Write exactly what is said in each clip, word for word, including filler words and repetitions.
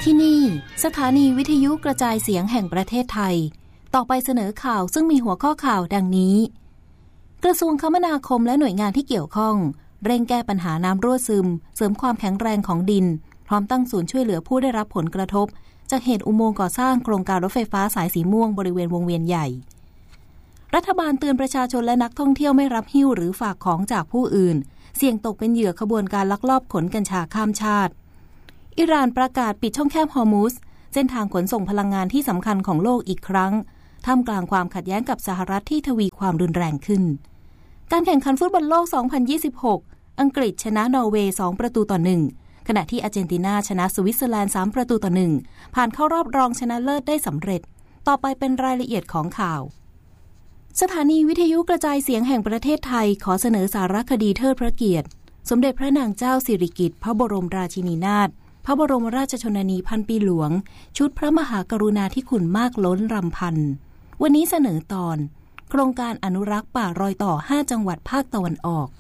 ที่นี่สถานีวิทยุกระจายเสียงแห่งประเทศไทยต่อไปเสนอข่าวซึ่งมีหัวข้อข่าวดังนี้กระทรวงคมนาคมและหน่วยงานที่เกี่ยวข้องเร่งแก้ปัญหาน้ำรั่วซึมเสริมความแข็งแรงของดินพร้อมตั้งศูนย์ช่วยเหลือผู้ได้รับผลกระทบจากเหตุอุโมงค์ก่อสร้างโครงการรถไฟฟ้าสายสีม่วงบริเวณวงเวียนใหญ่รัฐบาลเตือนประชาชนและนักท่องเที่ยวไม่รับหิ้วหรือฝากของจากผู้อื่นเสี่ยงตกเป็นเหยื่อขบวนการลักลอบขนกัญชาข้ามชาติอิหร่านประกาศปิดช่องแคบฮอร์มุซเส้นทางขนส่งพลังงานที่สำคัญของโลกอีกครั้งท่ามกลางความขัดแย้งกับสหรัฐที่ทวีความรุนแรงขึ้นการแข่งขันฟุตบอลโลก สองพันยี่สิบหก อังกฤษชนะนอร์เวย์ สอง ประตูต่อ หนึ่ง ขณะที่อาร์เจนตินาชนะสวิตเซอร์แลนด์ สาม ประตูต่อ หนึ่ง ผ่านเข้ารอบรองชนะเลิศได้สำเร็จต่อไปเป็นรายละเอียดของข่าวสถานีวิทยุกระจายเสียงแห่งประเทศไทยขอเสนอสารคดีเทิดพระเกียรติสมเด็จพระนางเจ้าสิริกิติ์พระบรมราชินีนาถพระบรมราชชนนีพันปีหลวงชุดพระมหากรุณาธิคุณมากล้นรำพันวันนี้เสนอตอนโครงการอนุรักษ์ป่ารอยต่อห้าจังหวัดภาคตะวันออก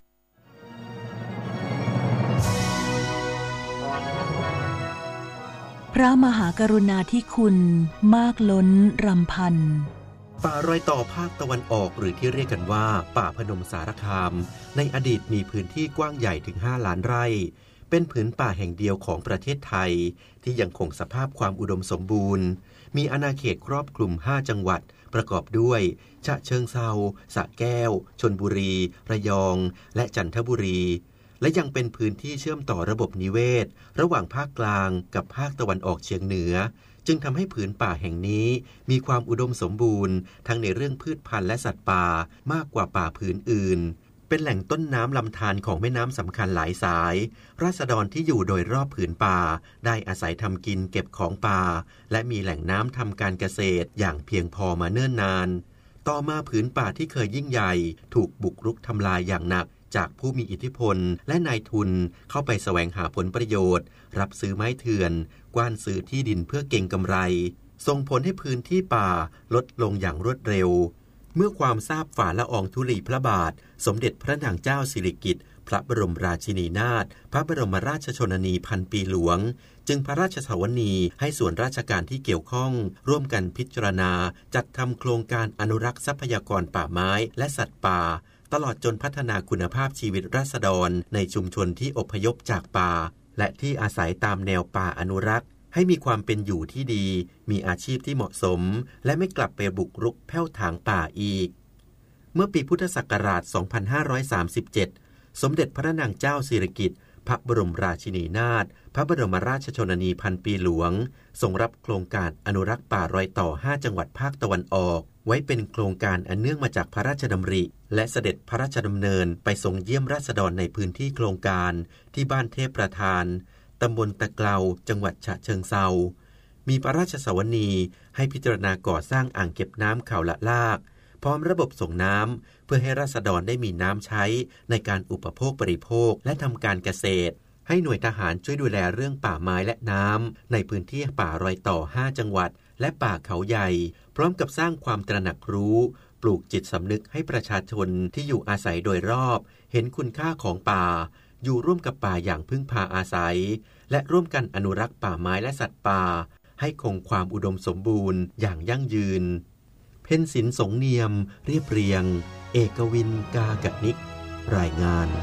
พระมหากรุณาธิคุณมากล้นรำพันป่ารอยต่อภาคตะวันออกหรือที่เรียกกันว่าป่าพนมสารคามในอดีตมีพื้นที่กว้างใหญ่ถึงห้าล้านไร่เป็นผืนป่าแห่งเดียวของประเทศไทยที่ยังคงสภาพความอุดมสมบูรณ์มีอาณาเขตครอบคลุมห้าจังหวัดประกอบด้วยฉะเชิงเทราสระแก้วชลบุรีระยองและจันทบุรีและยังเป็นพื้นที่เชื่อมต่อระบบนิเวศระหว่างภาคกลางกับภาคตะวันออกเฉียงเหนือจึงทำให้ผืนป่าแห่งนี้มีความอุดมสมบูรณ์ทั้งในเรื่องพืชพันธุ์และสัตว์ป่ามากกว่าป่าผืนอื่นเป็นแหล่งต้นน้ำลำธารของแม่น้ำสำคัญหลายสายราษฎรที่อยู่โดยรอบผืนป่าได้อาศัยทำกินเก็บของป่าและมีแหล่งน้ำทำการเกษตรอย่างเพียงพอมาเนิ่นนานต่อมาผืนป่าที่เคยยิ่งใหญ่ถูกบุกรุกทำลายอย่างหนักจากผู้มีอิทธิพลและนายทุนเข้าไปแสวงหาผลประโยชน์รับซื้อไม้เถื่อนกว้านซื้อที่ดินเพื่อเก็งกำไรส่งผลให้พื้นที่ป่าลดลงอย่างรวดเร็วเมื่อความทราบฝ่าละอองธุลีพระบาทสมเด็จพระนางเจ้าสิริกิติ์พระบรมราชินีนาถพระบรมราชชนนีพันปีหลวงจึงพระราชสวนีให้ส่วนราชการที่เกี่ยวข้องร่วมกันพิจารณาจัดทำโครงการอนุรักษ์ทรัพยากรป่าไม้และสัตว์ป่าตลอดจนพัฒนาคุณภาพชีวิตราษฎรในชุมชนที่อพยพจากป่าและที่อาศัยตามแนวป่าอนุรักษ์ให้มีความเป็นอยู่ที่ดีมีอาชีพที่เหมาะสมและไม่กลับไปบุกรุกแผ่วถางป่าอีกเมื่อปีพุทธศักราช สองพันห้าร้อยสามสิบเจ็ด สมเด็จพระนางเจ้าสิริกิติ์พระบรมราชินีนาถพระบรมราชชนนีพันปีหลวงทรงรับโครงการอนุรักษ์ป่ารอยต่อห้าจังหวัดภาคตะวันออกไว้เป็นโครงการอันเนื่องมาจากพระราชดำริและเสด็จพระราชดำเนินไปทรงเยี่ยมราษฎรในพื้นที่โครงการที่บ้านเทพประธานตำบลตะเกลาจังหวัดฉะเชิงเทรามีพระราชสวนีให้พิจารณาก่อสร้างอ่างเก็บน้ำเขาละลากพร้อมระบบส่งน้ำเพื่อให้ราษฎรได้มีน้ำใช้ในการอุปโภคบริโภคและทำการเกษตรให้หน่วยทหารช่วยดูแลเรื่องป่าไม้และน้ำในพื้นที่ป่ารอยต่อห้าจังหวัดและป่าเขาใหญ่พร้อมกับสร้างความตระหนักรู้ปลูกจิตสำนึกให้ประชาชนที่อยู่อาศัยโดยรอบเห็นคุณค่าของป่าอยู่ร่วมกับป่าอย่างพึ่งพาอาศัยและร่วมกันอนุรักษ์ป่าไม้และสัตว์ป่าให้คงความอุดมสมบูรณ์อย่างยั่งยืนเพ็ญศิลป์สงเนียมเรียบเรียงเอกวินกากนิกรายงาน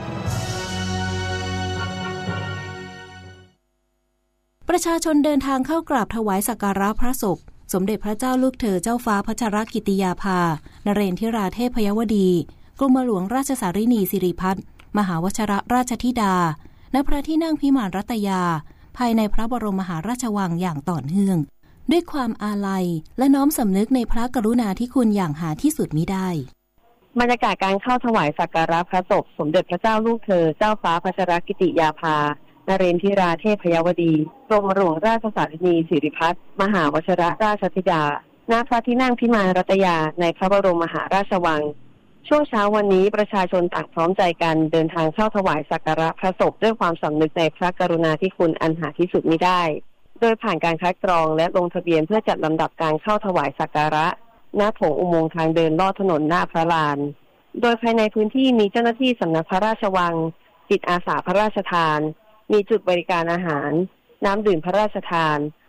ประชาชนเดินทางเข้ากราบถวายสักการะพระศพสมเด็จพระเจ้าลูกเธอเจ้าฟ้าพัชรกิติยาภานเรนทิราเทพยวดีกรมหลวงราชสารินีสิริพัฒน์มหาวชรราชธิดาณพระที่นั่งพิมานรัตยาภายในพระบรมมหาราชวังอย่างต่อเนื่องด้วยความอาลัยและน้อมสำนึกในพระกรุณาธิคุณอย่างหาที่สุดมิได้บรรยากาศการเข้าถวายสักการะพระศพสมเด็จพระเจ้าลูกเธอเจ้าฟ้าพัชรกิติยาภานเรนทิราเทพยวดีกรมหลวงราชสารินีสิริพัฒน์มหาวชรราชธิดาณพระที่นั่งพิมานรัตยาในพระบรมมหาราชวังช่วงเช้าวันนี้ประชาชนต่างพร้อมใจกันเดินทางเข้าถวายสักการะพระศพด้วยความสำนึกในพระกรุณาธิคุณอันหาที่สุดมิได้โดยผ่านการคัดกรองและลงทะเบียนเพื่อจัดลำดับการเข้าถวายสักการะณโถงอุโมงค์ทางเดินลอดถนนหน้าพระลานโดยภายในพื้นที่มีเจ้าหน้าที่สำนักพระราชวังจิตอาสาพระราชทานมีจุดบริการอาหารน้ำดื่มพระราชทาน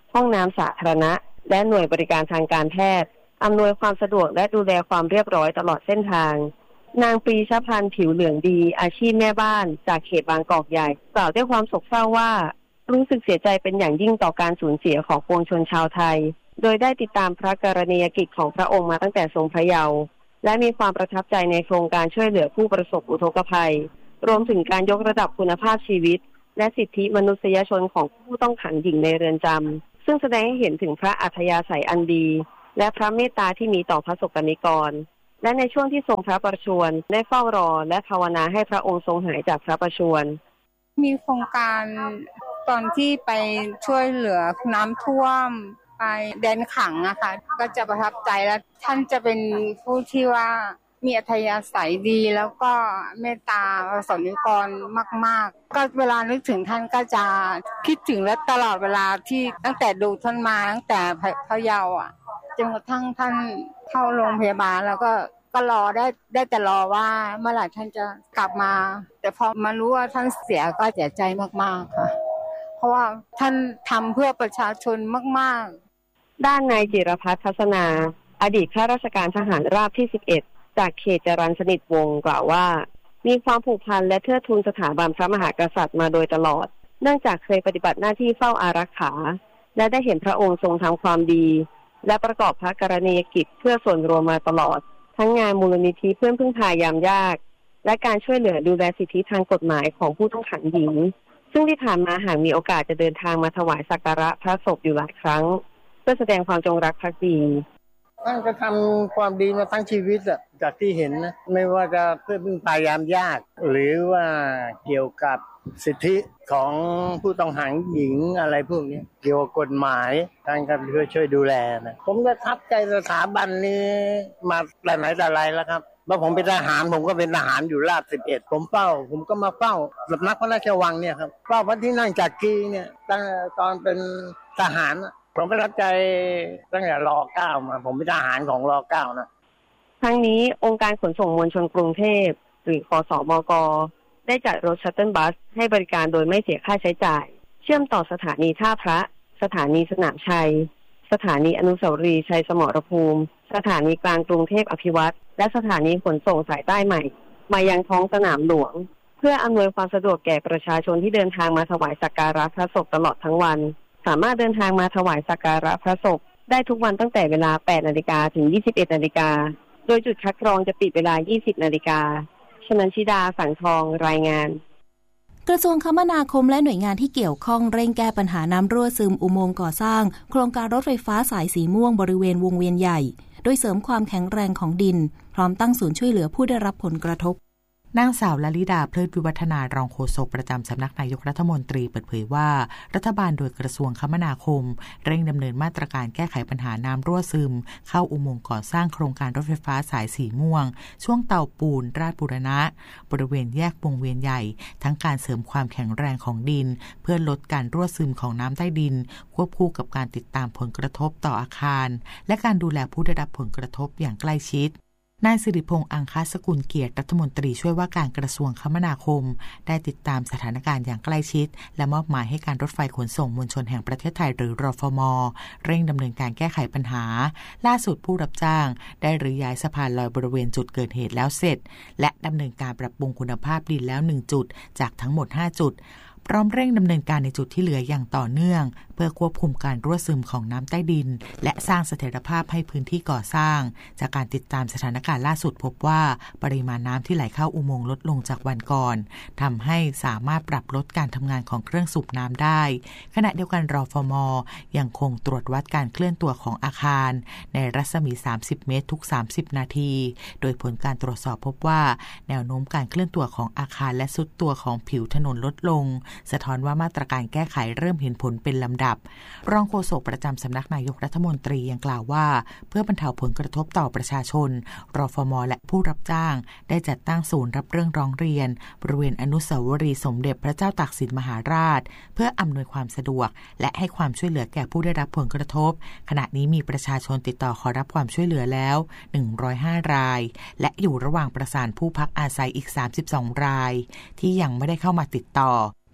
ห้องน้ำสาธารณะและหน่วยบริการทางการแพทย์อำนวยความสะดวกและดูแลความเรียบร้อยตลอดเส้นทางนางปรีชพันธ์ผิวเหลืองดีอาชีพแม่บ้านจากเขตบางกอกใหญ่กล่าวด้วยความโศกเศร้าว่ารู้สึกเสียใจเป็นอย่างยิ่งต่อการสูญเสียของปวงชนชาวไทยโดยได้ติดตามพระกรณียกิจของพระองค์มาตั้งแต่ทรงพระเยาว์และมีความประทับใจในโครงการช่วยเหลือผู้ประสบอุทกภัยรวมถึงการยกระดับคุณภาพชีวิตและสิทธิมนุษยชนของผู้ต้องขังหญิงในเรือนจำซึ่งแสดงให้เห็นถึงพระอัธยาศัยอันดีและพระเมตตาที่มีต่อพระสงฆ์นิกรและในช่วงที่ทรงพระประชวรได้เฝ้ารอและภาวนาให้พระองค์ทรงหายจากพระประชวรมีโครงการตอนที่ไปช่วยเหลือน้ำท่วมไปแดนขังอะค่ะก็จะประทับใจและท่านจะเป็นผู้ที่ว่ามีอัธยาศัยดีแล้วก็เมตตาประสงฆ์นิกรมากๆก็เวลานึกถึงท่านก็จะคิดถึงและตลอดเวลาที่ตั้งแต่ดูท่านมาตั้งแต่พะเยาอ่ะจนกระทั่งท่านเข้าโรงพยาบาลแล้วก็ก็รอได้ได้แต่รอว่าเมื่อไหร่ท่านจะกลับมาแต่พอมารู้ว่าท่านเสียก็เสียใจมากๆค่ะเพราะว่าท่านทำเพื่อประชาชนมากๆด้านนายจิรพัฒน์ทัศนาอดีตข้าราชการทหารราบที่สิบเอ็ดจากเขตจรัญสนิทวงศ์กล่าวว่ามีความผูกพันและเทิดทูนสถาบันพระมหากษัตริย์มาโดยตลอดเนื่องจากเคยปฏิบัติหน้าที่เฝ้าอารักขาและได้เห็นพระองค์ทรงทำความดีและประกอบพระกรณียกิจเพื่อส่วนรวมมาตลอดทั้งงานมูลนิธิเพื่อนพึ่งพายามยากและการช่วยเหลือดูแลสิทธิทางกฎหมายของผู้ต้องขังหญิงซึ่งที่ผ่านมาหากมีโอกาสจะเดินทางมาถวายสักการะพระศพอยู่หลายครั้งเพื่อแสดงความจงรักภักดีท่านก็ทำความดีมาทั้งชีวิตอะจากที่เห็นนะไม่ว่าจะเพื่อพึ่งพายามยากหรือว่าเกี่ยวกับสิทธิของผู้ต้องขังหญิงอะไรพวกนี้เกี่ยวกับกฎหมายท่านก็ช่วยช่วยดูแลนะผมก็ทับใจสถาบันนี้มาแต่ไหนแต่ไรแล้วครับเมื่อผมเป็นทหารผมก็เป็นทหารอยู่ราบสิบเอ็ดผมเฝ้าผมก็มาเฝ้าสำนักพระราชวังเนี่ยครับเฝ้าพระที่นั่งจักรีเนี่ยตั้งตอนเป็นทหารผมประทับใจตั้งแต่รอเก้ามาผมเป็นทหารของรอเก้านะทั้งนี้องค์การขนส่งมวลชนกรุงเทพหรือคสมกได้จัดรถชัตเทิลบัสให้บริการโดยไม่เสียค่าใช้จ่ายเชื่อมต่อสถานีท่าพระสถานีสนามชัยสถานีอนุสาวรีย์ชัยสมรภูมิสถานีกลางกรุงเทพอภิวัตรและสถานีขนส่งสายใต้ใหม่มายังท้องสนามหลวงเพื่ออำนวยความสะดวกแก่ประชาชนที่เดินทางมาถวายสักการะพระศพตลอดทั้งวันสามารถเดินทางมาถวายสักการะพระศพได้ทุกวันตั้งแต่เวลา แปดนาฬิกา ถึง ยี่สิบเอ็ดนาฬิกาโดยจุดคัดกรองจะปิดเวลา ยี่สิบนาฬิกาชนันชิดาสังทองรายงานกระทรวงคมนาคมและหน่วยงานที่เกี่ยวข้องเร่งแก้ปัญหาน้ำรั่วซึมอุโมงค์ก่อสร้างโครงการรถไฟฟ้าสายสีม่วงบริเวณวงเวียนใหญ่โดยเสริมความแข็งแรงของดินพร้อมตั้งศูนย์ช่วยเหลือผู้ได้รับผลกระทบนางสาวลลิดาเพลิดวิวัฒนารองโฆษกประจำสำนักนายกรัฐมนตรีเปิดเผยว่ารัฐบาลโดยกระทรวงคมนาคมเร่งดำเนินมาตรการแก้ไขปัญหาน้ำรั่วซึมเข้าอุโมงค์ก่อสร้างโครงการรถไฟฟ้าสายสีม่วงช่วงเตาปูนราชบูรณะบริเวณแยกวงเวียนใหญ่ทั้งการเสริมความแข็งแรงของดินเพื่อลดการรั่วซึมของน้ำใต้ดินควบคู่กับการติดตามผลกระทบต่ออาคารและการดูแลผู้ได้รับผลกระทบอย่างใกล้ชิดนายสิริพงษ์อังคสกุลเกียรติรัฐมนตรีช่วยว่าการกระทรวงคมนาคมได้ติดตามสถานการณ์อย่างใกล้ชิดและมอบหมายให้การรถไฟขนส่งมวลชนแห่งประเทศไทยหรือรฟม.เร่งดำเนินการแก้ไขปัญหาล่าสุดผู้รับจ้างได้รื้อย้ายสะพานลอยบริเวณจุดเกิดเหตุแล้วเสร็จและดำเนินการปรับปรุงคุณภาพดินแล้วหนึ่งจุดจากทั้งหมดห้าจุดพร้อมเร่งดำเนินการในจุดที่เหลืออย่างต่อเนื่องเพื่อควบคุมการรั่วซึมของน้ำใต้ดินและสร้างเสถียรภาพให้พื้นที่ก่อสร้างจากการติดตามสถานการณ์ล่าสุดพบว่าปริมาณน้ำที่ไหลเข้าอุโมงค์ลดลงจากวันก่อนทำให้สามารถปรับลดการทำงานของเครื่องสูบน้ำได้ขณะเดียวกันรฟม.ยังคงตรวจวัดการเคลื่อนตัวของอาคารในรัศมีสามสิบเมตรทุกสามสิบนาทีโดยผลการตรวจสอบพบว่าแนวโน้มการเคลื่อนตัวของอาคารและทรุดตัวของผิวถนนลดลงสะท้อนว่ามาตรการแก้ไขเริ่มเห็นผลเป็นลำดับรองโฆษกประจำสำนักนายกรัฐมนตรียังกล่าวว่าเพื่อบรรเทาผลกระทบต่อประชาชนรฟม.และผู้รับจ้างได้จัดตั้งศูนย์รับเรื่องร้องเรียนบริเวณอนุสาวรีย์สมเด็จพระเจ้าตากสินมหาราชเพื่ออำนวยความสะดวกและให้ความช่วยเหลือแก่ผู้ได้รับผลกระทบขณะนี้มีประชาชนติดต่อขอรับความช่วยเหลือแล้วหนึ่งร้อยห้ารายและอยู่ระหว่างประสานผู้พักอาศัยอีกสามสิบสองรายที่ยังไม่ได้เข้ามาติดต่อ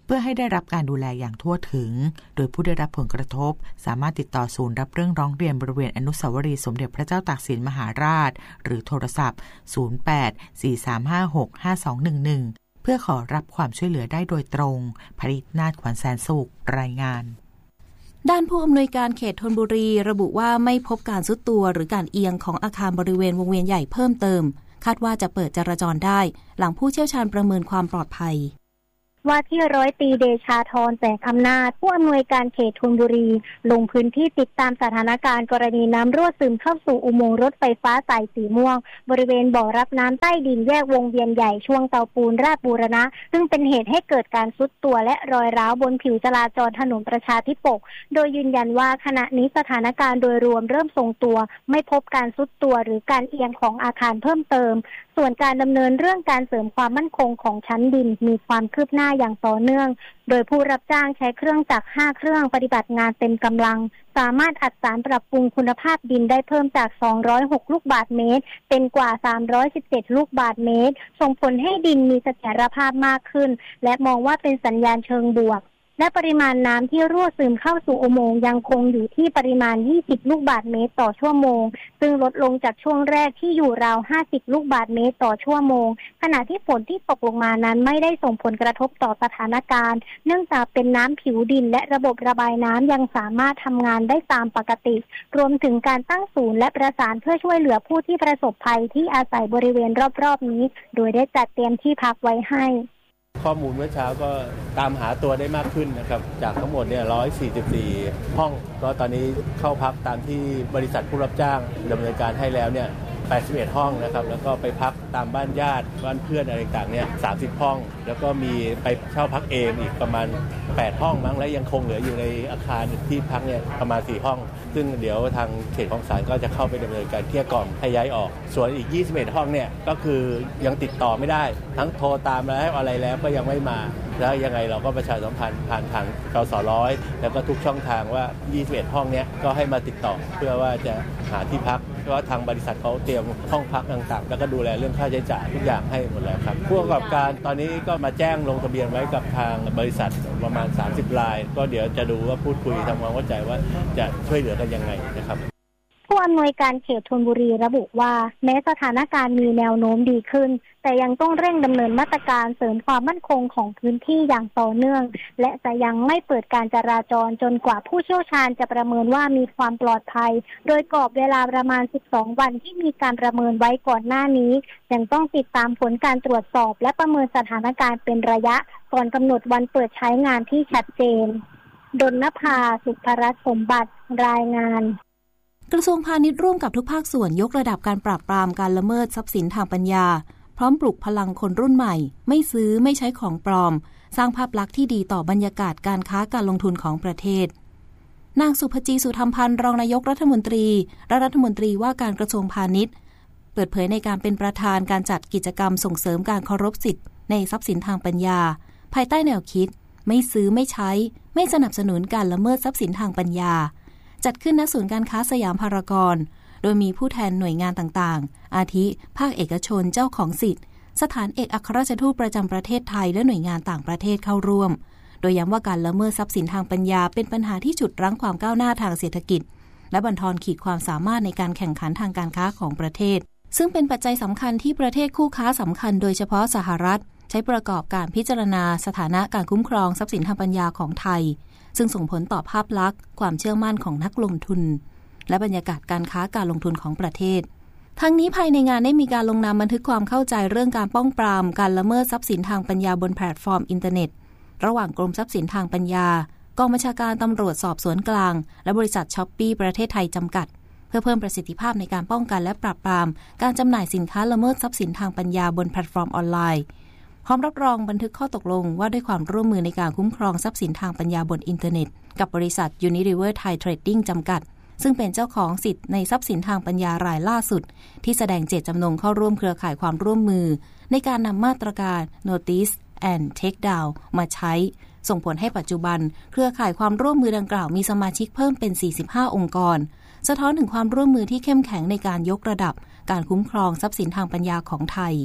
เพื่อให้ได้รับการดูแลอย่างทั่วถึงโดยผู้ได้รับผลกระทบสามารถติดต่อศูนย์รับเรื่องร้องเรียนบริเวณอนุสาวรีย์สมเด็จพระเจ้าตากสินมหาราชหรือโทรศัพท์ศูนย์ แปด สี่ สาม ห้า หก ห้า สอง หนึ่ง หนึ่งเพื่อขอรับความช่วยเหลือได้โดยตรงภริษนาถขวัญแสนสุขรายงานด้านผู้อำนวยการเขตธนบุรีระบุว่าไม่พบการทรุดตัวหรือการเอียงของอาคารบริเวณวงเวียนใหญ่เพิ่มเติมคาดว่าจะเปิดจราจรได้หลังผู้เชี่ยวชาญประเมินความปลอดภัยว่าที่ร้อยตรีเดชาธรแสงอำนาจผู้อำนวยการเขตธนบุรีลงพื้นที่ติดตามสถานการณ์กรณีน้ำรั่วซึมเข้าสู่อุโมงค์รถไฟฟ้าสายสีม่วงบริเวณบ่อรับน้ำใต้ดินแยกวงเวียนใหญ่ช่วงเตาปูนราชบูรณะซึ่งเป็นเหตุให้เกิดการทรุดตัวและรอยร้าวบนผิวจราจรถนนประชาธิปกโดยยืนยันว่าขณะนี้สถานการณ์โดยรวมเริ่มทรงตัวไม่พบการทรุดตัวหรือการเอียงของอาคารเพิ่มเติมส่วนการดำเนินเรื่องการเสริมความมั่นคงของชั้นดินมีความคืบหน้าอย่างต่อเนื่องโดยผู้รับจ้างใช้เครื่องจักรห้าเครื่องปฏิบัติงานเต็มกำลังสามารถอัดสารปรับปรุงคุณภาพดินได้เพิ่มจากสองร้อยหกลูกบาศก์เมตรเป็นกว่าสามร้อยสิบเจ็ดลูกบาศก์เมตรส่งผลให้ดินมีเสถียรภาพมากขึ้นและมองว่าเป็นสัญญาณเชิงบวกและปริมาณน้ำที่รั่วซึมเข้าสู่อุโมงค์ยังคงอยู่ที่ปริมาณยี่สิบลูกบาศก์เมตรต่อชั่วโมงซึ่งลดลงจากช่วงแรกที่อยู่ราวห้าสิบลูกบาศก์เมตรต่อชั่วโมงขณะที่ฝนที่ตกลงมานั้นไม่ได้ส่งผลกระทบต่อสถานการณ์เนื่องจากเป็นน้ำผิวดินและระบบระบายน้ำยังสามารถทำงานได้ตามปกติรวมถึงการตั้งศูนย์และประสานเพื่อช่วยเหลือผู้ที่ประสบภัยที่อาศัยบริเวณรอบๆนี้โดยได้จัดเตรียมที่พักไว้ให้ข้อมูลเมื่อเช้าก็ตามหาตัวได้มากขึ้นนะครับจากทั้งหมดเนี่ยหนึ่งร้อยสี่สิบสี่ห้องก็ตอนนี้เข้าพักตามที่บริษัทผู้รับจ้างดำเนินการให้แล้วเนี่ยแปดสิบเอ็ดห้องนะครับแล้วก็ไปพักตามบ้านญาติบ้านเพื่อนอะไรต่างๆเนี่ยสามสิบห้องแล้วก็มีไปเช่าพักเองอีกประมาณแปดห้องมั้งและยังคงเหลืออยู่ในอาคารที่พักเนี่ยประมาณสี่ห้องซึ่งเดี๋ยวทางเขตคลองสานก็จะเข้าไปดำเนินการเกลี้ยกล่อมให้ย้ายออกส่วนอีกยี่สิบเอ็ดห้องเนี่ยก็คือยังติดต่อไม่ได้ทั้งโทรตามแล้วอะไรแล้วก็ยังไม่มาแล้วยังไงเราก็ประชาสัมพันธ์ผ่านทางกสร้อยแล้วก็ทุกช่องทางว่ายี่สิบเอ็ดห้องเนี้ยก็ให้มาติดต่อเพื่อว่าจะหาที่พักเพราะว่าทางบริษัทเขาเตรียมห้องพักต่างๆแล้วก็ดูแลเรื่องค่าใช้จ่ายทุกอย่างให้หมดแล้วครับผู้ประกอบการตอนนี้ก็มาแจ้งลงทะเบียนไว้กับทางบริษัทประมาณสามสิบรายก็เดี๋ยวจะดูว่าพูดคุยทำความเข้าใจว่าจะช่วยเหลือกันยังไงนะครับผู้อำนวยการเขตธนบุรีระบุว่าแม้สถานการณ์มีแนวโน้มดีขึ้นแต่ยังต้องเร่งดำเนินมาตรการเสริมความมั่นคงของพื้นที่อย่างต่อเนื่องและจะยังไม่เปิดการจราจรจนกว่าผู้เชี่ยวชาญจะประเมินว่ามีความปลอดภัยโดยกรอบเวลาประมาณสิบสองวันที่มีการประเมินไว้ก่อนหน้านี้ยังต้องติดตามผลการตรวจสอบและประเมินสถานการณ์เป็นระยะก่อนกำหนดวันเปิดใช้งานที่ชัดเจนดลนภา สุภรัตน์สมบัติรายงานกระทรวงพาณิชย์ร่วมกับทุกภาคส่วนยกระดับการปราบปรามการละเมิดทรัพย์สินทางปัญญาพร้อมปลุกพลังคนรุ่นใหม่ไม่ซื้อไม่ใช้ของปลอมสร้างภาพลักษณ์ที่ดีต่อบรรยากาศการค้าการลงทุนของประเทศนางสุภจีสุธรรมพันธ์รองนายกรัฐมนตรีและรัฐมนตรีว่าการกระทรวงพาณิชย์เปิดเผยในการเป็นประธานการจัดกิจกรรมส่งเสริมการเคารพสิทธิในทรัพย์สินทางปัญญาภายใต้แนวคิดไม่ซื้อไม่ใช้ไม่สนับสนุนการละเมิดทรัพย์สินทางปัญญาจัดขึ้นณศูนย์การค้าสยามพารากอนโดยมีผู้แทนหน่วยงานต่างๆอาทิภาคเอกชนเจ้าของสิทธิ์สถานเอกอัครราชทูตประจำประเทศไทยและหน่วยงานต่างประเทศเข้าร่วมโดยย้ำว่าการละเมิดทรัพย์สินทางปัญญาเป็นปัญหาที่ฉุดรั้งความก้าวหน้าทางเศรษฐกิจและบั่นทอนขีดความสามารถในการแข่งขันทางการค้าของประเทศซึ่งเป็นปัจจัยสำคัญที่ประเทศคู่ค้าสำคัญโดยเฉพาะสหรัฐใช้ประกอบการพิจารณาสถานะการคุ้มครองทรัพย์สินทางปัญญาของไทยซึ่งส่งผลต่อภาพลักษณ์ความเชื่อมั่นของนักลงทุนและบรรยากาศการค้าการลงทุนของประเทศทั้งนี้ภายในงานได้มีการลงนามบันทึกความเข้าใจเรื่องการป้องปรามการละเมิดทรัพย์สินทางปัญญาบนแพลตฟอร์มอินเทอร์เน็ตระหว่างกรมทรัพย์สินทางปัญญากองบัญชาการตำรวจสอบสวนกลางและบริษัทช้อปปี้ประเทศไทยจำกัดเพื่อเพิ่มประสิทธิภาพในการป้องกันและปราบปรามการจำหน่ายสินค้าละเมิดทรัพย์สินทางปัญญาบนแพลตฟอร์มออนไลน์พร้อมรับรองบันทึกข้อตกลงว่าด้วยความร่วมมือในการคุ้มครองทรัพย์สินทางปัญญาบนอินเทอร์เน็ตกับบริษัท Unilever Thai Trading จำกัดซึ่งเป็นเจ้าของสิทธิ์ในทรัพย์สินทางปัญญารายล่าสุดที่แสดงเจตจำนงเข้าร่วมเครือข่ายความร่วมมือในการนำมาตรการ Notice and Take Down มาใช้ส่งผลให้ปัจจุบันเครือข่ายความร่วมมือดังกล่าวมีสมาชิกเพิ่มเป็นสี่สิบห้าองค์กรสะท้อนถึงความร่วมมือที่เข้มแข็งในการยกระดับการคุ้มครองทรัพย์สินทางปัญญาของไทย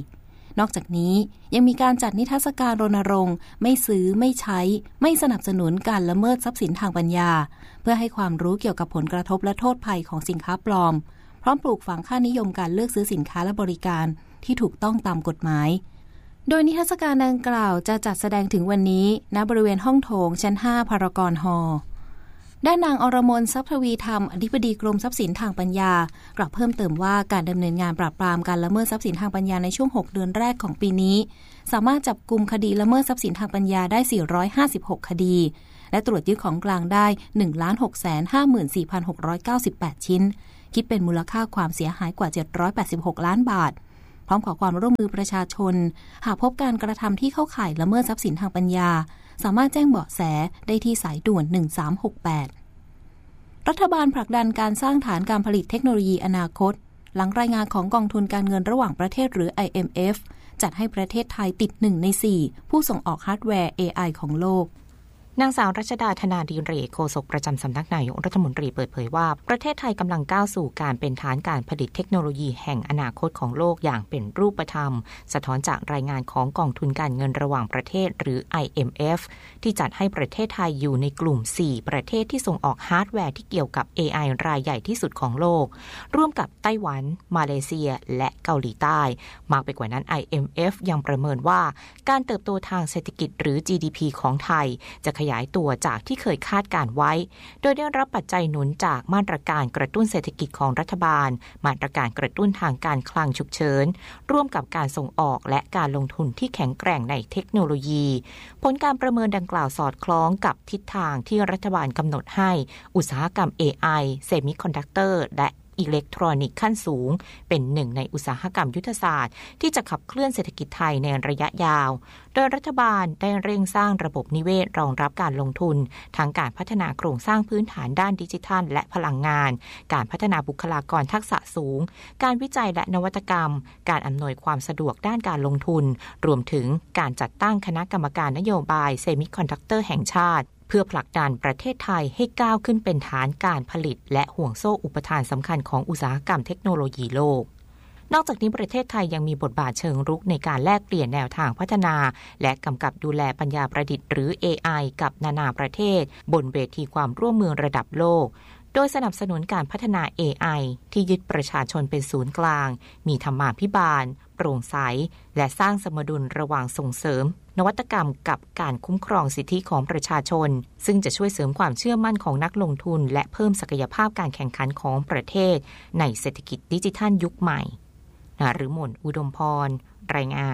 นอกจากนี้ยังมีการจัดนิทรรศการรณรงค์ไม่ซื้อไม่ใช้ไม่สนับสนุนการละเมิดทรัพย์สินทางปัญญาเพื่อให้ความรู้เกี่ยวกับผลกระทบและโทษภัยของสินค้าปลอมพร้อมปลูกฝังค่านิยมการเลือกซื้อสินค้าและบริการที่ถูกต้องตามกฎหมายโดยนิทรรศการดังกล่าวจะจัดแสดงถึงวันนี้ณบริเวณห้องโถงชั้นห้าพารากอนฮอลล์ด้านนางอรมนทรัพย์ทวีธรรมอธิบดีกรมทรัพย์สินทางปัญญากล่าวเพิ่มเติมว่าการดำเนินงานปราบปรามการละเมิดทรัพย์สินทางปัญญาในช่วงหกเดือนแรกของปีนี้สามารถจับกุมคดีละเมิดทรัพย์สินทางปัญญาได้สี่ร้อยห้าสิบหกคดีและตรวจยึดของกลางได้ หนึ่งล้านหกแสนห้าหมื่นสี่พันหกร้อยเก้าสิบแปด ชิ้นคิดเป็นมูลค่าความเสียหายกว่าเจ็ดร้อยแปดสิบหกล้านบาทพร้อมขอความร่วมมือประชาชนหากพบการกระทำที่เข้าข่ายละเมิดทรัพย์สินทางปัญญาสามารถแจ้งเบาะแสได้ที่สายด่วนหนึ่งสามหกแปดรัฐบาลผลักดันการสร้างฐานการผลิตเทคโนโลยีอนาคตหลังรายงานของกองทุนการเงินระหว่างประเทศหรือ ไอ เอ็ม เอฟ จัดให้ประเทศไทยติดหนึ่งในสี่ผู้ส่งออกฮาร์ดแวร์ เอ ไอ ของโลกนางสาวรัชดาธนาดิเรกโฆษกประจำสำนักนายกรัฐมนตรีเปิดเผยว่าประเทศไทยกำลังก้าวสู่การเป็นฐานการผลิตเทคโนโลยีแห่งอนาคตของโลกอย่างเป็นรูปธรรมสะท้อนจากรายงานของกองทุนการเงินระหว่างประเทศหรือ ไอ เอ็ม เอฟ ที่จัดให้ประเทศไทยอยู่ในกลุ่มสี่ประเทศที่ส่งออกฮาร์ดแวร์ที่เกี่ยวกับ เอ ไอ รายใหญ่ที่สุดของโลกร่วมกับไต้หวันมาเลเซียและเกาหลีใต้มากไปกว่านั้น ไอ เอ็ม เอฟ ยังประเมินว่าการเติบโตทางเศรษฐกิจหรือ จี ดี พี ของไทยจะขยายตัวจากที่เคยคาดการไว้โดยได้รับปัจจัยหนุนจากมาตรการกระตุ้นเศรษฐกิจของรัฐบาลมาตรการกระตุ้นทางการคลังฉุกเฉินร่วมกับการส่งออกและการลงทุนที่แข็งแกร่งในเทคโนโลยีผลการประเมินดังกล่าวสอดคล้องกับทิศทางที่รัฐบาลกำหนดให้อุตสาหกรรม เอ ไอ เซมิคอนดักเตอร์และอิเล็กทรอนิกส์ขั้นสูงเป็นหนึ่งในอุตสาหกรรมยุทธศาสตร์ที่จะขับเคลื่อนเศรษฐกิจไทยในระยะยาวโดยรัฐบาลได้เร่งสร้างระบบนิเวศรองรับการลงทุนทั้งการพัฒนาโครงสร้างพื้นฐานด้านดิจิทัลและพลังงานการพัฒนาบุคลากรทักษะสูงการวิจัยและนวัตกรรมการอำนวยความสะดวกด้านการลงทุนรวมถึงการจัดตั้งคณะกรรมการนโยบายเซมิคอนดักเตอร์แห่งชาติเพื่อผลักดันประเทศไทยให้ก้าวขึ้นเป็นฐานการผลิตและห่วงโซ่อุปทานสำคัญของอุตสาหกรรมเทคโนโลยีโลกนอกจากนี้ประเทศไทยยังมีบทบาทเชิงรุกในการแลกเปลี่ยนแนวทางพัฒนาและกำกับดูแลปัญญาประดิษฐ์หรือ เอ ไอ กับนานาประเทศบนเวทีความร่วมมือระดับโลกโดยสนับสนุนการพัฒนา เอ ไอ ที่ยึดประชาชนเป็นศูนย์กลางมีธรรมาภิบาลโปร่งใสและสร้างสมดุลระหว่างส่งเสริมนวัตกรรมกับการคุ้มครองสิทธิของประชาชนซึ่งจะช่วยเสริมความเชื่อมั่นของนักลงทุนและเพิ่มศักยภาพการแข่งขันของประเทศในเศรษฐกิจดิจิทัลยุคใหม่นฤมลอุดมพรรายงาน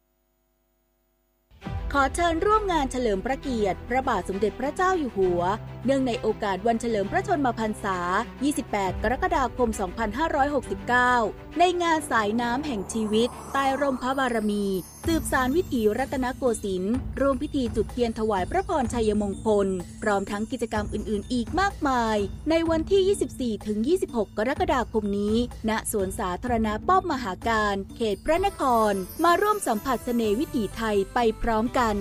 ขอเชิญร่วมงานเฉลิมพระเกียรติพระบาทสมเด็จพระเจ้าอยู่หัวเนื่องในโอกาสวันเฉลิมพระชนมพรรษายี่สิบแปดกรกฎาคมสองพันห้าร้อยหกสิบเก้าในงานสายน้ำแห่งชีวิตใต้ร่มพระบารมีสืบสานวิถีรัตนโกสินทร์ร่วมพิธีจุดเทียนถวายพระพรชัยมงคลพร้อมทั้งกิจกรรมอื่นๆอีกมากมายในวันที่ ยี่สิบสี่ถึงยี่สิบหก กรกฎาคมนี้ณสวนสาธารณะป้อมมหาการเขตพระนครมาร่วมสัมผัสเสน่ห์วิถีไทยไปพร้อมกัน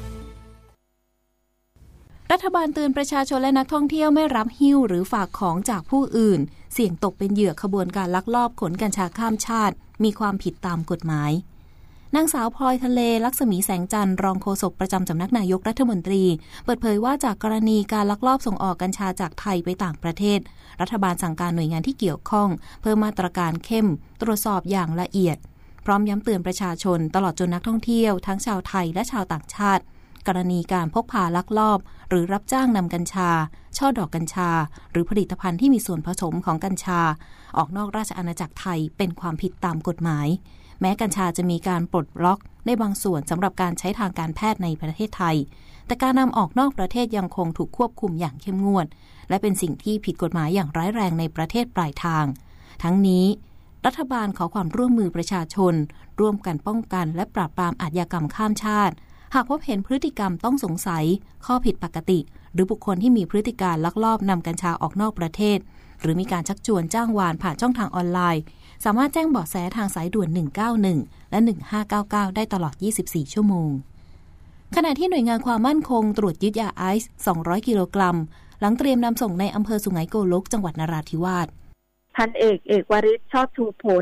รัฐบาลเตือนประชาชนและนักท่องเที่ยวไม่รับหิ้วหรือฝากของจากผู้อื่นเสี่ยงตกเป็นเหยื่อขบวนการลักลอบขนกัญชาข้ามชาติมีความผิดตามกฎหมายนางสาวพลอยทะเลลักษมีแสงจันทร์รองโฆษกประจำสำนักนายกรัฐมนตรีเปิดเผยว่าจากกรณีการลักลอบส่งออกกัญชาจากไทยไปต่างประเทศรัฐบาลสั่งการหน่วยงานที่เกี่ยวข้องเพิ่มมาตรการเข้มตรวจสอบอย่างละเอียดพร้อมย้ำเตือนประชาชนตลอดจนนักท่องเที่ยวทั้งชาวไทยและชาวต่างชาติกรณีการพกพาลักลอบหรือรับจ้างนำกัญชาช่อดอกกัญชาหรือผลิตภัณฑ์ที่มีส่วนผสมของกัญชาออกนอกราชอาณาจักรไทยเป็นความผิดตามกฎหมายแม้กัญชาจะมีการปลดล็อกในบางส่วนสำหรับการใช้ทางการแพทย์ในประเทศไทยแต่การนำออกนอกประเทศยังคงถูกควบคุมอย่างเข้มงวดและเป็นสิ่งที่ผิดกฎหมายอย่างร้ายแรงในประเทศปลายทางทั้งนี้รัฐบาลขอความร่วมมือประชาชนร่วมกันป้องกันและปราบปรามอาชญากรรมข้ามชาติหากพบเห็นพฤติกรรมต้องสงสัยข้อผิดปกติหรือบุคคลที่มีพฤติการลักลอบนำกัญชาออกนอกประเทศหรือมีการชักชวนจ้างวานผ่านช่องทางออนไลน์สามารถแจ้งเบาะแสทางสายด่วนหนึ่งเก้าหนึ่งและหนึ่งห้าเก้าเก้าได้ตลอดยี่สิบสี่ชั่วโมงขณะที่หน่วยงานความมั่นคงตรวจยึดยาไอซ์สองร้อยกิโลกรัมหลังเตรียมนำส่งในอำเภอสุไหงโกลกจังหวัดนราธิวาสพันเอกเอกวริศชอบชูผล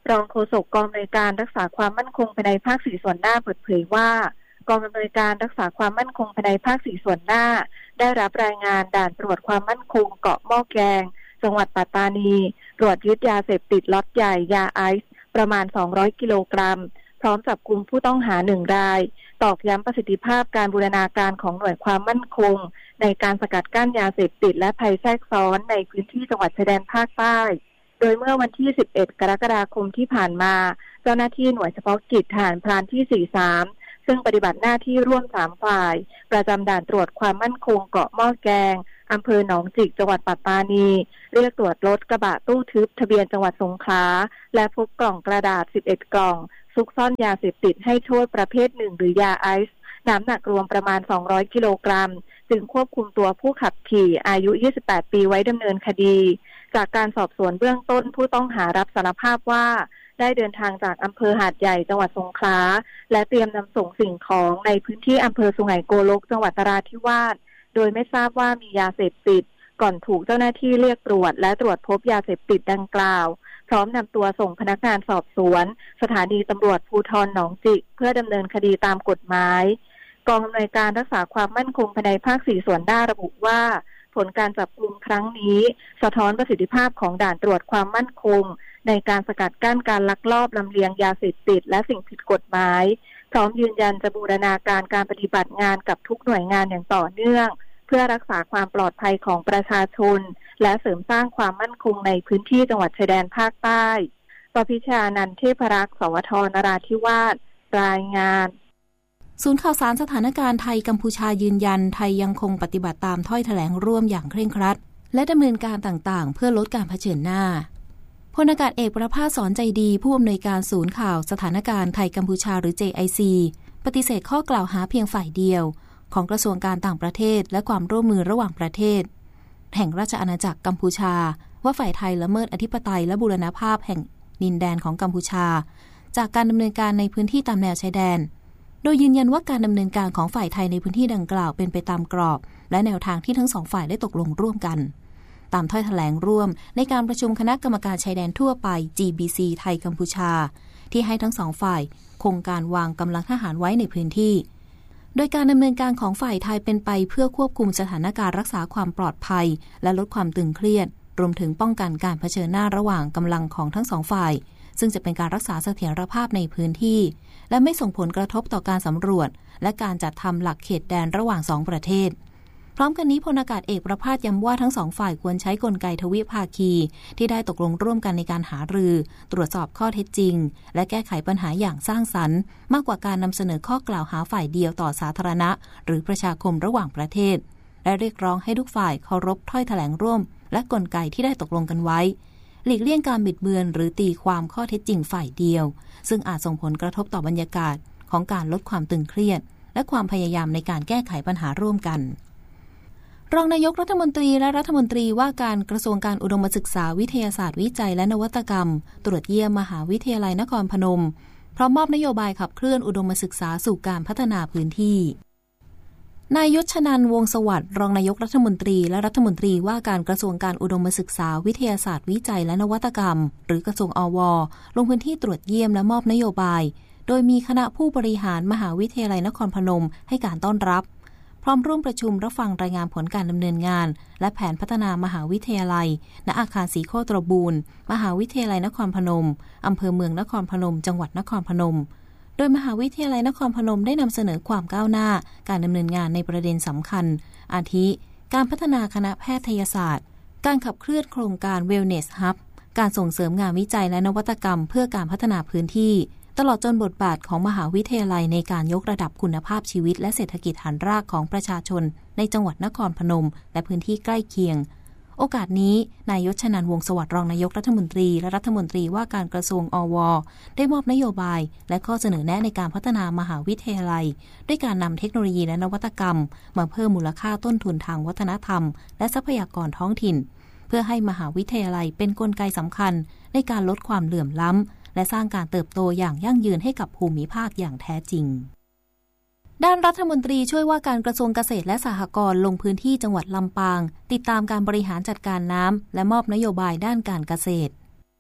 รองโฆษกกองอำนวยการรักษาความมั่นคงภายในภาคสี่ส่วนหน้าเปิดเผยว่ากองอำนวยการรักษาความมั่นคงภายในภาคสี่ส่วนหน้าได้รับรายงานด่านตรวจความมั่นคงเกาะหม้อแกงจังหวัดปัตตานีตรวจยึดยาเสพติดล็อตใหญ่ยาไอซ์ประมาณสองร้อยกิโลกรัมพร้อมจับกุมผู้ต้องหาหนึ่งรายตอกย้ำประสิทธิภาพการบูรณาการของหน่วยความมั่นคงในการสกัดกั้นยาเสพติดและภัยแทรกซ้อนในพื้นที่จังหวัดชายแดนภาคใต้โดยเมื่อวันที่สิบเอ็ดกรกฎาคมที่ผ่านมาเจ้าหน้าที่หน่วยเฉพาะกิจทหารพรานที่สี่สิบสามซึ่งปฏิบัติหน้าที่ร่วมสามฝ่ายประจำด่านตรวจความมั่นคงเกาะหม้อแกงอำเภอหนองจิกจังหวัดปัตตานีเรียกตรวจรถกระบะตู้ทึบทะเบียนจังหวัดสงขลาและพบกล่องกระดาษสิบเอ็ดกล่องซุกซ่อนยาเสพติดให้โทษประเภทหนึ่งหรือยาไอซ์น้ำหนักรวมประมาณสองร้อยกิโลกรัมจึงควบคุมตัวผู้ขับขี่อายุยี่สิบแปดปีไว้ดำเนินคดีจากการสอบสวนเบื้องต้นผู้ต้องหารับสารภาพว่าได้เดินทางจากอำเภอหาดใหญ่จังหวัดสงขลาและเตรียมนำส่งสิ่งของในพื้นที่อำเภอสุไหงโกลกจังหวัดนราธิวาสโดยไม่ทราบว่ามียาเสพติดก่อนถูกเจ้าหน้าที่เรียกตรวจและตรวจพบยาเสพติดดังกล่าวพร้อมนำตัวส่งพนักงานสอบสวนสถานีตำรวจภูธรหนองจิกเพื่อดำเนินคดีตามกฎหมายกองอำนวยการรักษาความมั่นคงภายในภาคสี่ส่วนหน้าระบุว่าผลการจับกุมครั้งนี้สะท้อนประสิทธิภาพของด่านตรวจความมั่นคงในการสกัดกั้นการลักลอบลำเลียงยาเสพติดและสิ่งผิดกฎหมายพร้อมยืนยันจะบูรณาการการปฏิบัติงานกับทุกหน่วยงานอย่างต่อเนื่องเพื่อรักษาความปลอดภัยของประชาชนและเสริมสร้างความมั่นคงในพื้นที่จังหวัดชายแดนภาคใต้ปพิชานันท์เทพรักษ์สวทนราธิวาสรายงานศูนย์ข่าวสารสถานการณ์ไทยกัมพูชายืนยันไทยยังคงปฏิบัติตามถ้อยแถลงร่วมอย่างเคร่งครัดและดำเนินการต่างๆเพื่อลดการเผชิญหน้าพลอากาศเอกประภาสสอนใจดีผู้อำนวยการศูนย์ข่าวสถานการณ์ไทยกัมพูชาหรือ เจ ไอ ซี ปฏิเสธข้อกล่าวหาเพียงฝ่ายเดียวของกระทรวงการต่างประเทศและความร่วมมือระหว่างประเทศแห่งราชอาณาจักรกัมพูชาว่าฝ่ายไทยละเมิดอธิปไตยและบูรณภาพแห่งดินแดนของกัมพูชาจากการดำเนินการในพื้นที่ตามแนวชายแดนโดยยืนยันว่าการดำเนินการของฝ่ายไทยในพื้นที่ดังกล่าวเป็นไปตามกรอบและแนวทางที่ทั้งสองฝ่ายได้ตกลงร่วมกันตามถ้อยแถลงร่วมในการประชุมคณะกรรมการชายแดนทั่วไป จี บี ซี ไทยกัมพูชาที่ให้ทั้งสองฝ่ายคงการวางกำลังทหารไว้ในพื้นที่โดยการดำเนินการของฝ่ายไทยเป็นไปเพื่อควบคุมสถานการณ์รักษาความปลอดภัยและลดความตึงเครียดรวมถึงป้องกันการเผชิญหน้าระหว่างกำลังของทั้งสองฝ่ายซึ่งจะเป็นการรักษาเสถียรภาพในพื้นที่และไม่ส่งผลกระทบต่อการสำรวจและการจัดทำหลักเขตแดนระหว่างสองประเทศพร้อมกันนี้พลอากาศเอกประภาสย้ำว่าทั้งสองฝ่ายควรใช้กลไกทวิภาคีที่ได้ตกลงร่วมกันในการหารือตรวจสอบข้อเท็จจริงและแก้ไขปัญหาอย่างสร้างสรรค์มากกว่าการนำเสนอข้อกล่าวหาฝ่ายเดียวต่อสาธารณะหรือประชาคมระหว่างประเทศและเรียกร้องให้ทุกฝ่ายเคารพถ้อยแถลงร่วมและกลไกที่ได้ตกลงกันไว้หลีกเลี่ยงการบิดเบือนหรือตีความข้อเท็จจริงฝ่ายเดียวซึ่งอาจส่งผลกระทบต่อบรรยากาศของการลดความตึงเครียดและความพยายามในการแก้ไขปัญหาร่วมกันรองนายกรัฐมนตรีและรัฐมนตรีว่าการกระทรวงการอุดมศึกษาวิทยาศาสตร์วิจัยและนวัตกรรมตรวจเยี่ยมมหาวิทยาลัยนครพนมพร้อมมอบนโยบายขับเคลื่อนอุดมศึกษาสู่การพัฒนาพื้นที่นายยศชนันท์วงศ์สวัสดิ์รองนายกรัฐมนตรีและรัฐมนตรีว่าการกระทรวงการอุดมศึกษาวิทยาศาสตร์วิจัยและนวัตกรรมหรือกระทรวงอว.ลงพื้นที่ตรวจเยี่ยมและมอบนโยบายโดยมีคณะผู้บริหารมหาวิทยาลัยนครพนมให้การต้อนรับพร้อมร่วมประชุมรับฟังรายงานผลการดำเนินงานและแผนพัฒนามหาวิทยาลัยณอาคารศรีโคตรบูรณ์มหาวิทยาลัยนครพนมอำเภอเมืองนครพนมจังหวัดนครพนมโดยมหาวิทยาลัยนครพนมได้นำเสนอความก้าวหน้าการดำเนินงานในประเด็นสำคัญอาทิการพัฒนาคณะแพทยศาสตร์การขับเคลื่อนโครงการ Wellness Hub การส่งเสริมงานวิจัยและนวัตกรรมเพื่อการพัฒนาพื้นที่ตลอดจนบทบาทของมหาวิทยาลัยในการยกระดับคุณภาพชีวิตและเศรษฐกิจฐานรากของประชาชนในจังหวัดนครพนมและพื้นที่ใกล้เคียงโอกาสนี้นายยศชนันท์วงศ์สวัสดิ์รองนายกรัฐมนตรีและรัฐมนตรีว่าการกระทรวงอว.ได้มอบนโยบายและข้อเสนอแนะในการพัฒนามหาวิทยาลัยด้วยการนำเทคโนโลยีและนวัตกรรมมาเพิ่มมูลค่าต้นทุนทางวัฒนธรรมและทรัพยากรท้องถิ่นเพื่อให้มหาวิทยาลัยเป็นกลไกสำคัญในการลดความเหลื่อมล้ำและสร้างการเติบโตอย่างยั่งยืนให้กับภูมิภาคอย่างแท้จริงด้านรัฐมนตรีช่วยว่าการกระทรวงเกษตรและสหกรณ์ลงพื้นที่จังหวัดลำปางติดตามการบริหารจัดการน้ำและมอบนโยบายด้านการเกษตร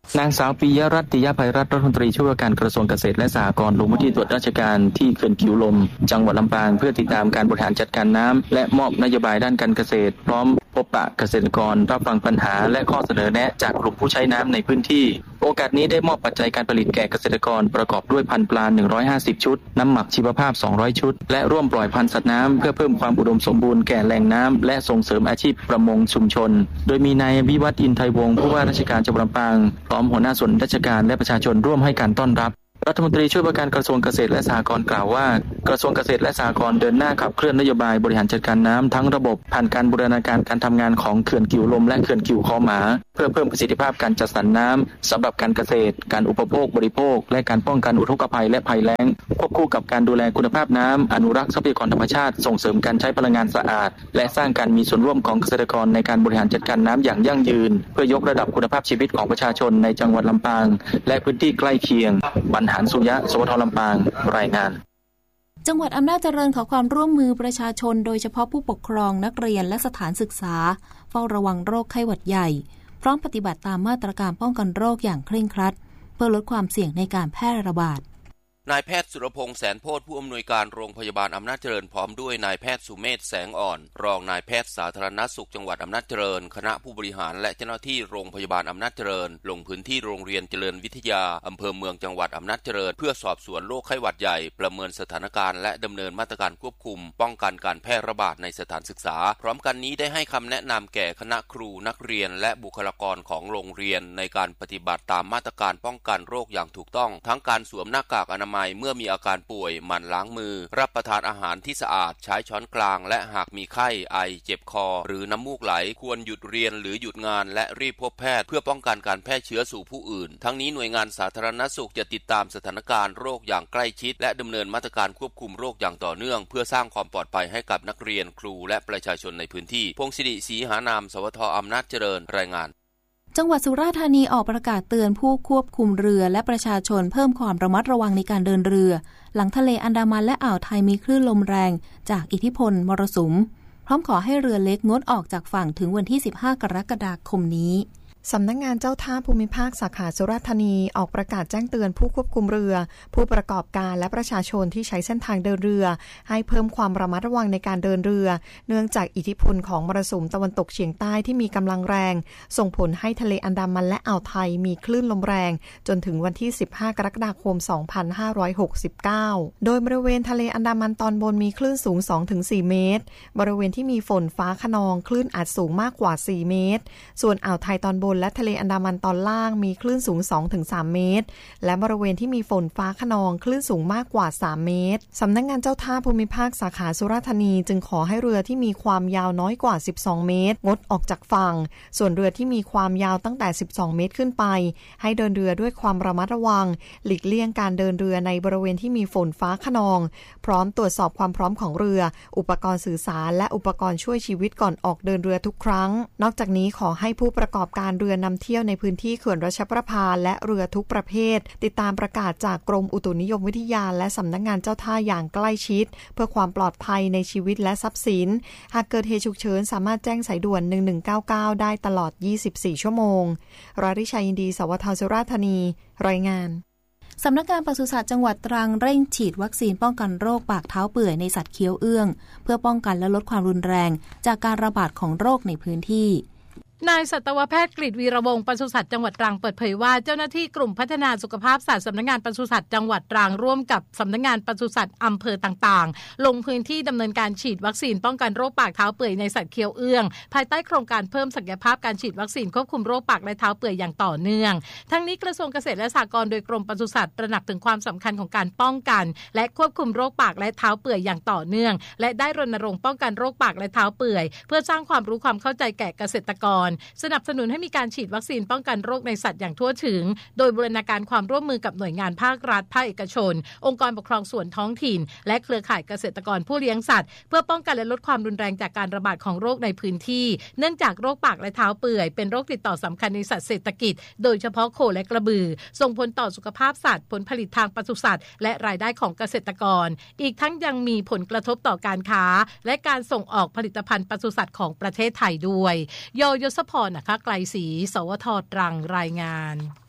นางสาวปิยรัตน์ ติยภัยรัตน์ รัฐมนตรีช่วยว่าการกระทรวงเกษตรและสหกรณ์ลงพื้นที่ตรวจราชการที่เขื่อนกิวลมจังหวัดลำปางเพื่อติดตามการบริหารจัดการน้ำและมอบนโยบายด้านการเกษตรพร้อมพบปะเกษตรกรรับฟังปัญหาและข้อเสนอแนะจากกลุ่มผู้ใช้น้ำในพื้นที่โอกาสนี้ได้มอบปัจจัยการผลิตแก่เกษตรกรประกอบด้วยพันธุ์ปลาหนึ่งร้อยห้าสิบชุดน้ำหมักชีวภาพสองร้อยชุดและร่วมปล่อยพันธุ์สัตว์น้ำเพื่อเพิ่มความอุดมสมบูรณ์แก่แหล่งน้ำและส่งเสริมอาชีพประมงชุมชนโดยมีนายวิวัฒน์อินไทยวงศ์ผู้ว่าราชการจังหวัดลำปางพร้อมหัวหน้าส่วนราชการและประชาชนร่วมให้การต้อนรับรัฐมนตรีช่วยว่าการกระทรวงเกษตรและสหกรณ์กล่าวว่ากระทรวงเกษตรและสหกรณ์เดินหน้าขับเคลื่อนนโยบายบริหารจัดการน้ำทั้งระบบผ่านการบูรณาการการทำงานของเขื่อนกิวลมและเขื่อนกิวคอหมาเพื่อเพิ่มประสิทธิภาพการจัดสรรน้ำสำหรับการเกษตรการอุปโภคบริโภคและการป้องกันอุทกภัยและภัยแล้งควบคู่กับการดูแลคุณภาพน้ำอนุรักษ์ทรัพยากรธรรมชาติส่งเสริมการใช้พลังงานสะอาดและสร้างการมีส่วนร่วมของเกษตรกรในการบริหารจัดการน้ำอย่างยั่งยืนเพื่อยกระดับคุณภาพชีวิตของประชาชนในจังหวัดลำปางและพื้นที่ใกล้เคียงบรรหารสุริยะสวทลำปางรายงานจังหวัดอำนาจเจริญขอความร่วมมือประชาชนโดยเฉพาะผู้ปกครองนักเรียนและสถานศึกษาเฝ้าระวังโรคไข้หวัดใหญ่พร้อมปฏิบัติตามมาตรการป้องกันโรคอย่างเคร่งครัดเพื่อลดความเสี่ยงในการแพร่ระบาดนายแพทย์สุรพงษ์แสนโพธิ์ผู้อำนวยการโรงพยาบาลอำนาจเจริญพร้อมด้วยนายแพทย์สุเมธแสงอ่อนรองนายแพทย์สาธารณสุขจังหวัดอำนาจเจริญคณะผู้บริหารและเจ้าหน้าที่โรงพยาบาลอำนาจเจริญลงพื้นที่โรงเรียนเจริญวิทยาอำเภอเมืองจังหวัดอำนาจเจริญเพื่อสอบสวนโรคไข้หวัดใหญ่ประเมินสถานการณ์และดำเนินมาตรการควบคุมป้องกันการแพร่ระบาดในสถานศึกษาพร้อมกันนี้ได้ให้คำแนะนำแก่คณะครูนักเรียนและบุคลากรของโรงเรียนในการปฏิบัติตามมาตรการป้องกันโรคอย่างถูกต้องทั้งการสวมหน้ากากอนามัยเมื่อมีอาการป่วยหมั่นล้างมือรับประทานอาหารที่สะอาดใช้ช้อนกลางและหากมีไข้ไอเจ็บคอหรือน้ำมูกไหลควรหยุดเรียนหรือหยุดงานและรีบพบแพทย์เพื่อป้องกันการแพร่เชื้อสู่ผู้อื่นทั้งนี้หน่วยงานสาธารณสุขจะติดตามสถานการณ์โรคอย่างใกล้ชิดและดำเนินมาตรการควบคุมโรคอย่างต่อเนื่องเพื่อสร้างความปลอดภัยให้กับนักเรียนครูและประชาชนในพื้นที่พงศิริศรีหานามสวทอำนาจเจริญรายงานจังหวัดสุราษฎร์ธานีออกประกาศเตือนผู้ควบคุมเรือและประชาชนเพิ่มความระมัดระวังในการเดินเรือหลังทะเลอันดามันและอ่าวไทยมีคลื่นลมแรงจากอิทธิพลมรสุมพร้อมขอให้เรือเล็กงดออกจากฝั่งถึงวันที่สิบห้ากรกฎาคมนี้สำนักงานเจ้าท่าภูมิภาคสาขาสุราษฎร์ธานีออกประกาศแจ้งเตือนผู้ควบคุมเรือผู้ประกอบการและประชาชนที่ใช้เส้นทางเดินเรือให้เพิ่มความระมัดระวังในการเดินเรือเนื่องจากอิทธิพลของมรสุมตะวันตกเฉียงใต้ที่มีกำลังแรงส่งผลให้ทะเลอันดามันและอ่าวไทยมีคลื่นลมแรงจนถึงวันที่สิบห้ากรกฎาคมสองพันห้าร้อยหกสิบเก้าโดยบริเวณทะเลอันดามันตอนบนมีคลื่นสูง สองถึงสี่ เมตรบริเวณที่มีฝนฟ้าคะนองคลื่นอาจสูงมากกว่าสี่เมตรส่วนอ่าวไทยตอนบนและทะเลอันดามันตอนล่างมีคลื่นสูง สองถึงสาม เมตรและบริเวณที่มีฝนฟ้าคะนองคลื่นสูงมากกว่าสามเมตรสำนักงานเจ้าท่าภูมิภาคสาขาสุราษฎร์ธานีจึงขอให้เรือที่มีความยาวน้อยกว่าสิบสองเมตรงดออกจากฝั่งส่วนเรือที่มีความยาวตั้งแต่สิบสองเมตรขึ้นไปให้เดินเรือด้วยความระมัดระวังหลีกเลี่ยงการเดินเรือในบริเวณที่มีฝนฟ้าคะนองพร้อมตรวจสอบความพร้อมของเรืออุปกรณ์สื่อสารและอุปกรณ์ช่วยชีวิตก่อนออกเดินเรือทุกครั้งนอกจากนี้ขอให้ผู้ประกอบการเรือนำเที่ยวในพื้นที่เขื่อนรัชประภาและเรือทุกประเภทติดตามประกาศจากกรมอุตุนิยมวิทยาและสำนักงานเจ้าท่าอย่างใกล้ชิดเพื่อความปลอดภัยในชีวิตและทรัพย์สินหากเกิดเหตุฉุกเฉินสามารถแจ้งสายด่วนหนึ่งหนึ่งเก้าเก้าได้ตลอดยี่สิบสี่ชั่วโมงราริชัยยินดีสวทสุราษฎร์ธานีรายงานสำนักงานปศุสัตว์จังหวัดตรังเร่งฉีดวัคซีนป้องกันโรคปากเท้าเปื่อยในสัตว์เคี้ยวเอื้องเพื่อป้องกันและลดความรุนแรงจากการระบาดของโรคในพื้นที่นายสัตวแพทย์กฤษวีระวงศ์ปศุสัตว์จังหวัดตรังเปิดเผยว่าเจ้าหน้าที่กลุ่มพัฒนาสุขภาพสัตว์สำนักงานปศุสัตว์จังหวัดตรังร่วมกับสำนักงานปศุสัตว์อำเภอต่างๆลงพื้นที่ดำเนินการฉีดวัคซีนป้องกันโรคปากเท้าเปื่อยในสัตว์เคี้ยวเอื้องภายใต้โครงการเพิ่มศักยภาพการฉีดวัคซีนควบคุมโรคปากและเท้าเปื่อยอย่างต่อเนื่องทั้งนี้กระทรวงเกษตรและสหกรณ์โดยกรมปศุสัตว์ตระหนักถึงความสำคัญของการป้องกันและควบคุมโรคปากและเท้าเปื่อยอย่างต่อเนื่องและได้รณรงค์ป้องกันโรคปากและเท้าเปื่อยเพื่อสร้างความรู้ความเข้าใจแก่เกษตรกรสนับสนุนให้มีการฉีดวัคซีนป้องกันโรคในสัตว์อย่างทั่วถึงโดยบูรณาการความร่วมมือกับหน่วยงานภาครัฐภาคเอกชนองค์กรปกครองส่วนท้องถิ่นและเครือข่ายเกษตรกรผู้เลี้ยงสัตว์เพื่อป้องกันและลดความรุนแรงจากการระบาดของโรคในพื้นที่เนื่องจากโรคปากและเท้าเปื่อยเป็นโรคติดต่อสำคัญในสัตว์เศรษฐกิจโดยเฉพาะโคและกระบือส่งผลต่อสุขภาพสัตว์ผลผลิตทางปศุสัตว์และรายได้ของเกษตรกรอีกทั้งยังมีผลกระทบต่อการค้าและการส่งออกผลิตภัณฑ์ปศุสัตว์ของประเทศไทยด้วยโยยศพรนะคะไกลศรีสวทตรังรายงาน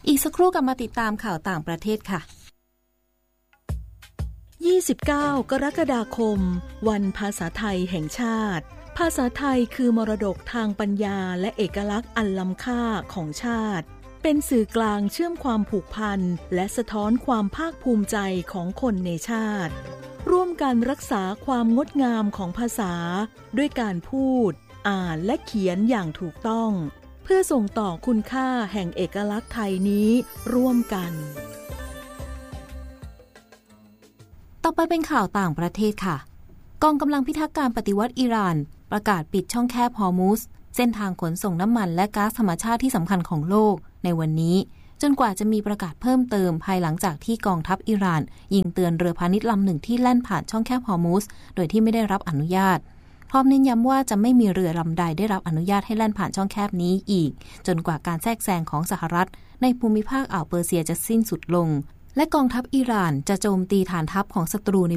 อีกสักครู่กลับมาติดตามข่าวต่างประเทศค่ะยี่สิบเก้ากรกฎาคมวันภาษาไทยแห่งชาติภาษาไทยคือมรดกทางปัญญาและเอกลักษณ์อันล้ำค่าของชาติเป็นสื่อกลางเชื่อมความผูกพันและสะท้อนความภาคภูมิใจของคนในชาติร่วมกันรักษาความงดงามของภาษาด้วยการพูดอ่านและเขียนอย่างถูกต้องเพื่อส่งต่อคุณค่าแห่งเอกลักษณ์ไทยนี้ร่วมกันต่อไปเป็นข่าวต่างประเทศค่ะกองกำลังพิทักษ์การปฏิวัติอิหร่านประกาศปิดช่องแคบฮอร์มุซเส้นทางขนส่งน้ำมันและก๊าซธรรมชาติที่สำคัญของโลกในวันนี้จนกว่าจะมีประกาศเพิ่มเติมภายหลังจากที่กองทัพอิหร่านยิงเตือนเรือพาณิชย์ลำหนึ่งที่แล่นผ่านช่องแคบฮอร์มุซโดยที่ไม่ได้รับอนุญาตพร้อมเน้นย้ำว่าจะไม่มีเรือลำใดได้รับอนุญาตให้แล่นผ่านช่องแคบนี้อีกจนกว่าการแทรกแซงของสหรัฐในภูมิภาคอ่าวเปอร์เซียจะสิ้นสุดลงและกองทัพอิหร่านจะโจมตีฐานทัพของศัตรูใน